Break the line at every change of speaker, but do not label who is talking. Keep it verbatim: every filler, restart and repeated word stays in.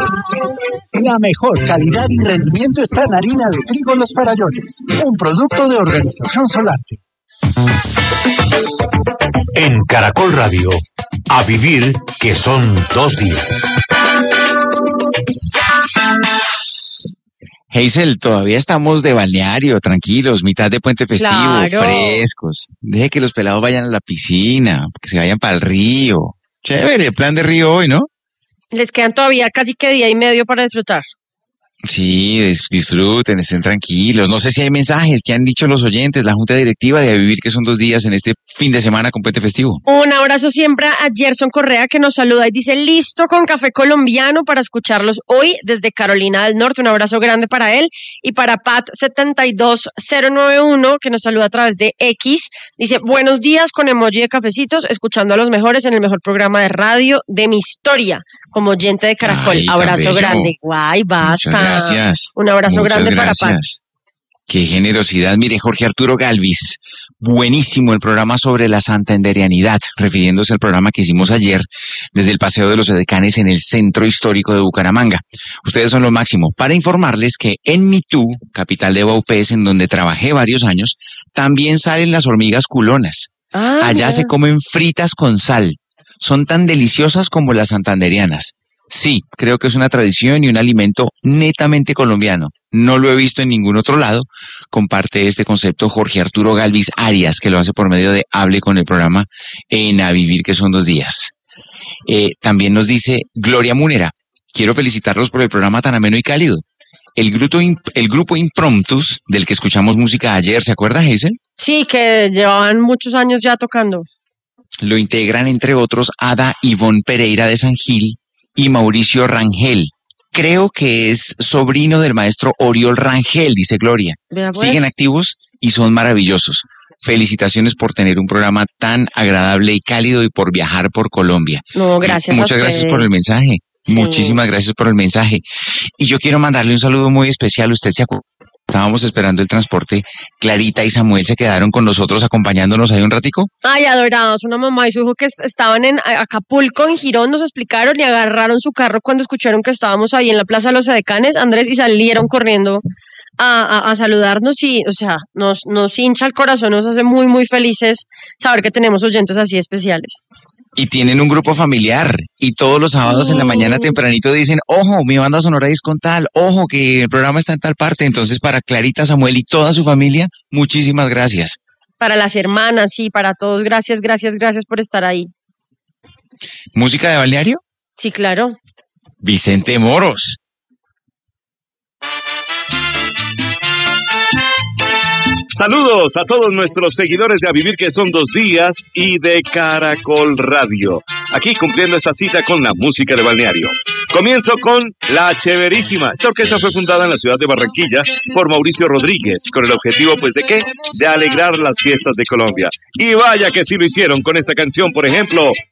La mejor calidad y rendimiento está en harina de trigo Los Farallones, un producto de Organización Solarte.
En Caracol Radio, a vivir que son dos días.
Hazel, todavía estamos de balneario, tranquilos, mitad de puente festivo,
Claro.
frescos. Deje que los pelados vayan a la piscina, que se vayan para el río. Chévere, plan de río hoy, ¿no?
Les quedan todavía casi que día y medio para disfrutar.
Sí, dis- disfruten, estén tranquilos. No sé si hay mensajes que han dicho los oyentes, la Junta Directiva de A Vivir, que son dos días en este fin de semana con puente festivo.
Un abrazo siempre a Gerson Correa, que nos saluda y dice, listo con café colombiano para escucharlos hoy desde Carolina del Norte. Un abrazo grande para él. Y para Pat setenta y dos cero noventa y uno, que nos saluda a través de X, dice, buenos días con emoji de cafecitos, escuchando a los mejores en el mejor programa de radio de mi historia, como oyente de Caracol.
Ay, tan
Abrazo
bello.
grande. Guay, basta.
Muchas gracias.
Un abrazo
Muchas
grande para Pat.
gracias. Qué generosidad. Mire, Jorge Arturo Galvis, buenísimo el programa sobre la santanderianidad, refiriéndose al programa que hicimos ayer desde el Paseo de los Edecanes en el Centro Histórico de Bucaramanga. Ustedes son lo máximo. Para informarles que en Mitú, capital de Baupés, en donde trabajé varios años, también salen las hormigas culonas.
Ah,
Allá
mira.
se comen fritas con sal. Son tan deliciosas como las santanderianas. Sí, creo que es una tradición y un alimento netamente colombiano. No lo he visto en ningún otro lado. Comparte este concepto Jorge Arturo Galvis Arias, que lo hace por medio de Hable con el programa en A Vivir, que son dos días. Eh, también nos dice Gloria Munera, quiero felicitarlos por el programa tan ameno y cálido. El grupo, el grupo Impromptus, del que escuchamos música ayer, ¿se acuerda, Hazel?
Sí, que llevaban muchos años ya tocando.
Lo integran, entre otros, Ada Ivonne Pereira de San Gil y Mauricio Rangel. Creo que es sobrino del maestro Oriol Rangel, dice Gloria.
Vea pues.
Siguen activos y son maravillosos. Felicitaciones por tener un programa tan agradable y cálido y por viajar por Colombia.
No, gracias a
Muchas gracias por el
ustedes.
mensaje.
Sí.
Muchísimas gracias por el mensaje. Y yo quiero mandarle un saludo muy especial. Usted se acuerda, estábamos esperando el transporte. Clarita y Samuel se quedaron con nosotros acompañándonos ahí un ratico.
Ay, adorados, una mamá y su hijo que es- estaban en A- Acapulco, en Girón, nos explicaron y agarraron su carro cuando escucharon que estábamos ahí en la Plaza de los Edecanes, Andrés, y salieron corriendo a, a, a saludarnos y, o sea, nos, nos hincha el corazón, nos hace muy, muy felices saber que tenemos oyentes así especiales.
Y tienen un grupo familiar y todos los sábados en la mañana tempranito dicen, ojo, mi banda sonora es con tal, ojo, que el programa está en tal parte. Entonces, para Clarita, Samuel y toda su familia, muchísimas gracias.
Para las hermanas, sí, para todos, gracias, gracias, gracias por estar ahí.
¿Música de balneario?
Sí, claro.
Vicente Moros.
Saludos a todos nuestros seguidores de A Vivir, que son dos días, y de Caracol Radio. Aquí cumpliendo esta cita con la música de balneario. Comienzo con La Chéverísima. Esta orquesta fue fundada en la ciudad de Barranquilla por Mauricio Rodríguez, con el objetivo, pues, ¿de qué? De alegrar las fiestas de Colombia. Y vaya que sí lo hicieron con esta canción, por ejemplo,